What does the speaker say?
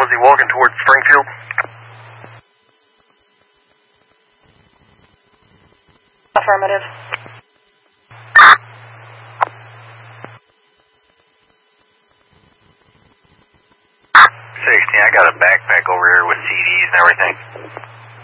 Was he walking towards Springfield? Affirmative. 16, I got a backpack over here with CDs and everything.